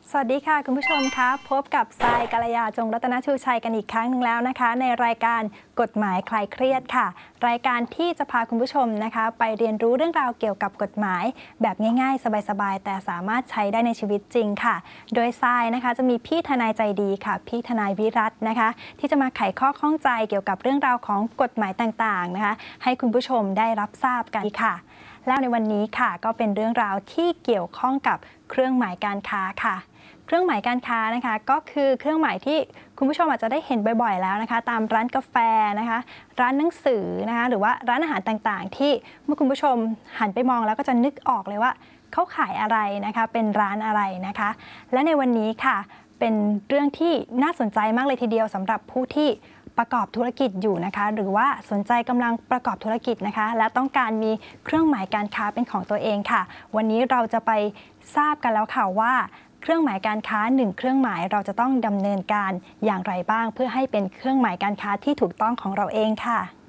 สวัสดีค่ะคุณผู้ชมคะพบกับทรายกัลยาจงรัตนชูชัยกันอีกครั้งหนึ่งแล้วนะคะในรายการกฎหมายคลายเครียดค่ะรายการที่จะพาคุณผู้ชมนะคะไปเรียนรู้เรื่องราวเกี่ยวกับกฎหมายแบบง่ายๆสบายๆแต่สามารถใช้ได้ในชีวิตจริงค่ะโดยทรายนะคะจะมีพี่ทนายใจดีค่ะพี่ทนายวิรัตน์นะคะที่จะมาไขข้อข้องใจเกี่ยวกับเรื่องราวของกฎหมายต่างๆนะคะให้คุณผู้ชมได้รับทราบกันค่ะแล้วในวันนี้ค่ะก็เป็นเรื่องราวที่เกี่ยวข้องกับเครื่องหมายการค้าค่ะเครื่องหมายการค้านะคะก็คือเครื่องหมายที่คุณผู้ชมอาจจะได้เห็นบ่อยๆแล้วนะคะตามร้านกาแฟนะคะร้านหนังสือนะคะหรือว่าร้านอาหารต่างๆที่เมื่อคุณผู้ชมหันไปมองแล้วก็จะนึกออกเลยว่าเขาขายอะไรนะคะเป็นร้านอะไรนะคะและในวันนี้ค่ะเป็นเรื่องที่น่าสนใจมากเลยทีเดียวสำหรับผู้ที่ประกอบธุรกิจอยู่นะคะหรือว่าสนใจกำลังประกอบธุรกิจนะคะและต้องการมีเครื่องหมายการค้าเป็นของตัวเองค่ะวันนี้เราจะไปทราบกันแล้วค่ะว่าเครื่องหมายการค้า1เครื่องหมายเราจะต้องดำเนินการอย่างไรบ้างเพื่อให้เป็นเครื่องหมายการค้าที่ถูกต้องของเราเองค่ะ